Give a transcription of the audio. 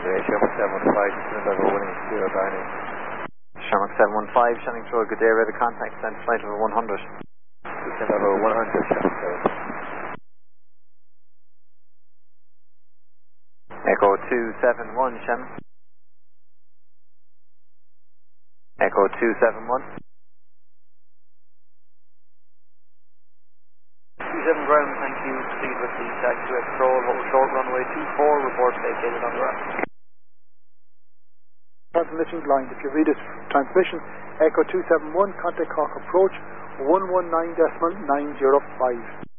Shamrock 715, November 180 Barney. Shamrock 715, Shannon Road, good day, ready to contact, send flight over 100. November 100, Shamrock 7. Echo 271, Shannon. Echo 271. 27 ground, thank you. Proceed with the taxi to Extrol, hold short runway 24, report vacated on the right. Transmission blind. If you read it, transmission, Echo 271, contact Cork approach 119.905.